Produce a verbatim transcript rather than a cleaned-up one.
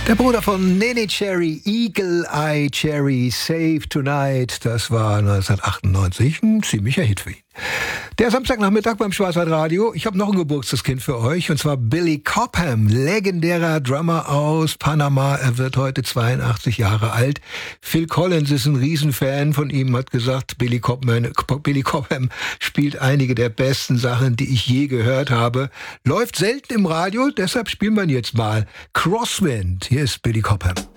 Der Bruder von Neneh Cherry, Eagle Eye Cherry, Save Tonight, das war neunzehnhundertachtundneunzig ein ziemlicher Hit für ihn. Der Samstagnachmittag beim Schwarzwaldradio. Ich habe noch ein Geburtstagskind für euch, und zwar Billy Cobham, legendärer Drummer aus Panama. Er wird heute zweiundachtzig Jahre alt. Phil Collins ist ein Riesenfan von ihm, hat gesagt, Billy Cobham, Billy Cobham spielt einige der besten Sachen, die ich je gehört habe. Läuft selten im Radio, deshalb spielen wir ihn jetzt mal. Crosswind, hier ist Billy Cobham.